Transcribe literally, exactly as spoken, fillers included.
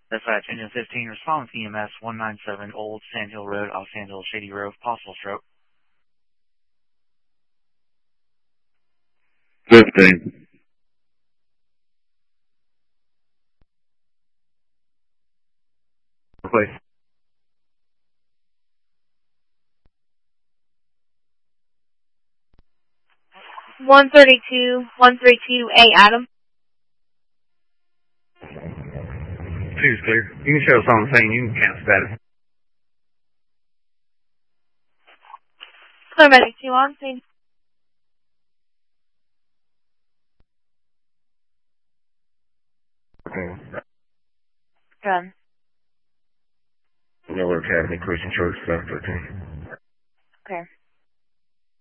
Dispatch, Engine fifteen, respond to E M S one nine seven Old Sand Hill Road, Los Angeles, Shady Grove, possible stroke. fifteen. Please. one thirty-two, one thirty-two A, Adam. Two's clear. You can show us on the scene. You can count status. Clear medic two on scene. Okay. Done. Miller Academy, Cruising Church, seven thirteen. Okay.